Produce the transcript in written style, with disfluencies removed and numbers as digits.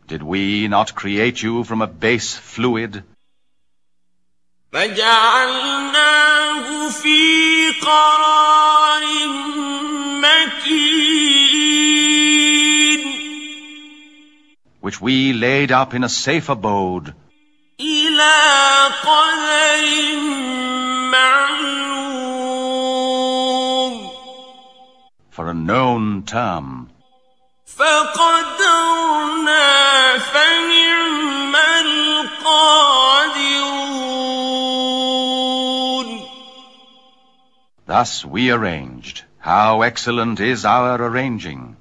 Did we not create you from a base fluid? فجعلناه في قرار مكين Which we laid up in a safe abode إلى قدر معلوم for a known term. فقدرنا فنعم القادرون Thus we arranged. How excellent is our arranging!